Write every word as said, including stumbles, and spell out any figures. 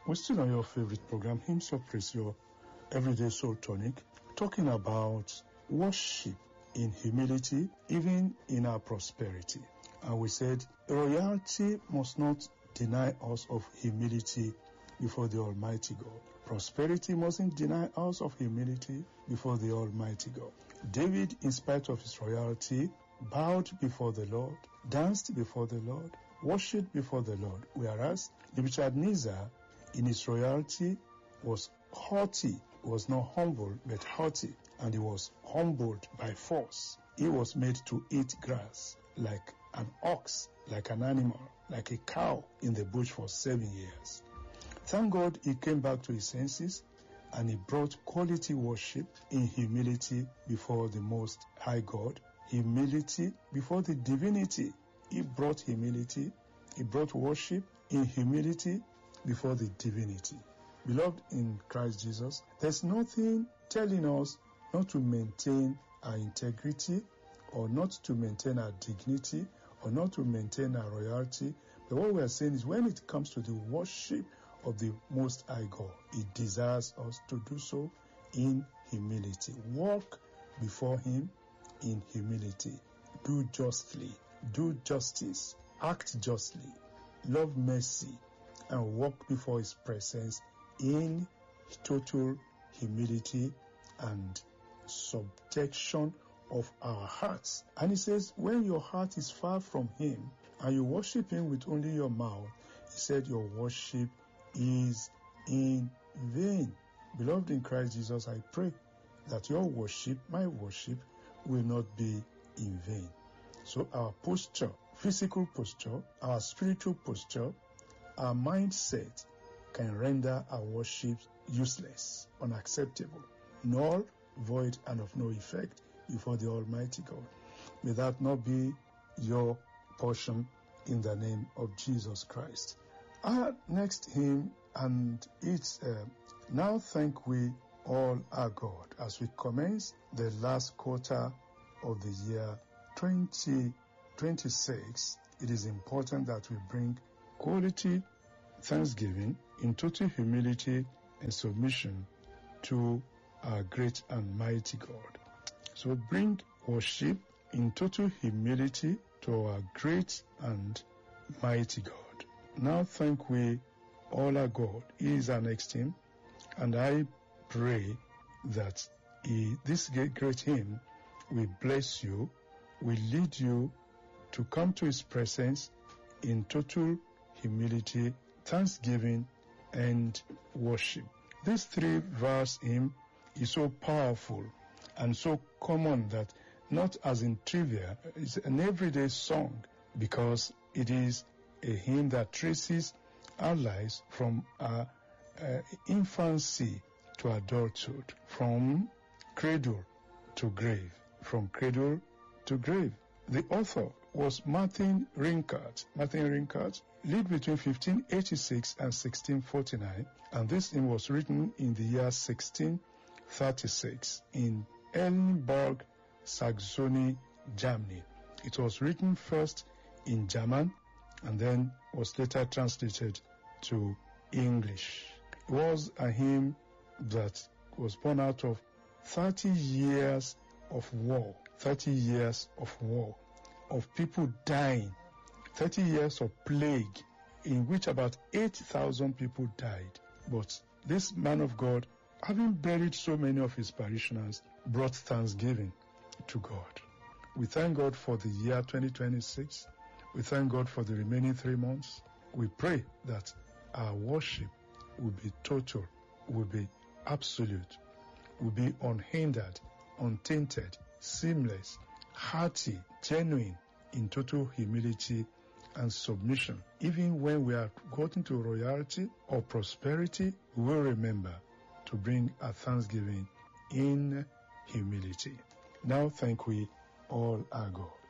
We're still on your favorite program, Hymns of Praise, your everyday soul tonic, talking about worship in humility, even in our prosperity. And we said royalty must not deny us of humility before the Almighty God. Prosperity mustn't deny us of humility before the Almighty God. David, in spite of his royalty, bowed before the Lord, danced before the Lord, worshipped before the Lord, whereas Nebuchadnezzar, in his royalty, was haughty, was not humble, but haughty, and he was humbled by force. He was made to eat grass like an ox, like an animal, like a cow in the bush for seven years. Thank God he came back to his senses and he brought quality worship in humility before the Most High God, humility before the divinity. He brought humility, he brought worship in humility before the divinity. Beloved in Christ Jesus, there's nothing telling us not to maintain our integrity or not to maintain our dignity or not to maintain our royalty. But what we are saying is when it comes to the worship of the Most High God, He desires us to do so in humility. Walk before Him in humility. Do justly. Do justice. Act justly. Love mercy. And walk before His presence in total humility and subjection of our hearts. And He says, when your heart is far from Him and you worship Him with only your mouth, He said your worship is in vain. Beloved in Christ Jesus, I pray that your worship, my worship, will not be in vain. So our posture, physical posture, our spiritual posture, our mindset can render our worship useless, unacceptable, null, void, and of no effect before the Almighty God. May that not be your portion in the name of Jesus Christ. Our next hymn, and it's uh, Now Thank We All Our God, as we commence the last quarter of the year twenty twenty-six. It is important that we bring quality thanksgiving in total humility and submission to our great and mighty God. So bring worship in total humility to our great and mighty God. Now thank we all our God. He is our next hymn, and I pray that he, this great hymn will bless you, will lead you to come to His presence in total humility, thanksgiving, and worship. This three-verse hymn is so powerful and so common that not as in trivia, it's an everyday song because it is a hymn that traces our lives from our uh, infancy to adulthood, from cradle to grave, from cradle to grave. The author was Martin Rinkart. Martin Rinkart lived between fifteen eighty-six and sixteen forty-nine, and this hymn was written in the year sixteen thirty-six in Ellenburg, Saxony, Germany. It was written first in German and then was later translated to English. It was a hymn that was born out of thirty years of war, thirty years of war, of people dying, thirty years of plague in which about eight thousand people died. But this man of God, having buried so many of his parishioners, brought thanksgiving to God. We thank God for the year twenty twenty-six. We thank God for the remaining three months. We pray that our worship will be total, will be absolute, will be unhindered, untainted, seamless, hearty, genuine, in total humility and submission. Even when we are gotten to royalty or prosperity, we will remember to bring our thanksgiving in humility. Now thank we all our God.